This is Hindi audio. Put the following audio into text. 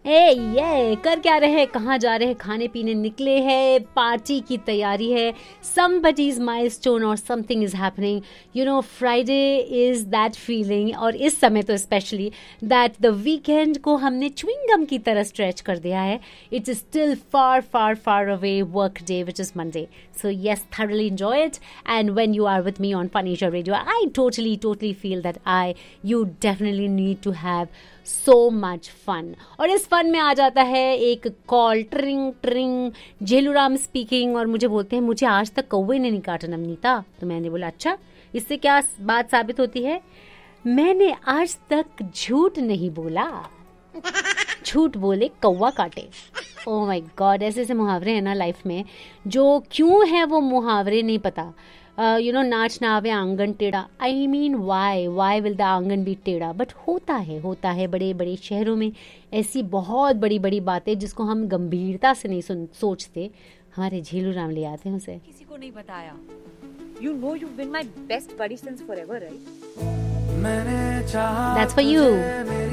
ये कर क्या रहे हैं, कहाँ जा रहे हैं, खाने पीने निकले हैं, पार्टी की तैयारी है, somebody's milestone और something is happening. You know, Friday is that feeling, और इस समय तो especially that the weekend को हमने chewing gum की तरह stretch कर दिया है. It is still far, far, far away work day, which is Monday. So yes, thoroughly enjoy it. And when you are with me on Panisha Radio, I totally feel that you definitely need to have so much fun. और इस फन में आ जाता है एक कॉल, ट्रिंग ट्रिंग, झेलूराम स्पीकिंग, और मुझे बोलते हैं मुझे आज तक कौवे ने नहीं काटा नवनीता. तो मैंने बोला अच्छा, इससे क्या बात साबित होती है? मैंने आज तक झूठ नहीं बोला, झूठ बोले कौवा काटे. ओह माय गॉड, ऐसे ऐसे मुहावरे हैं ना लाइफ में, जो क्यों है वो मुहावरे नहीं पता. नाच ना आवे आंगन टेढ़ा. I mean why will the आंगन बी टेढ़ा? बट होता है बड़े बड़े शहरों में ऐसी बहुत बड़ी बड़ी बातें जिसको हम गंभीरता से नहीं सोचते. हमारे झेलूराम ले आते हैं उसे. किसी को नहीं बताया. You know you've been my best buddy since forever, right? That's for you.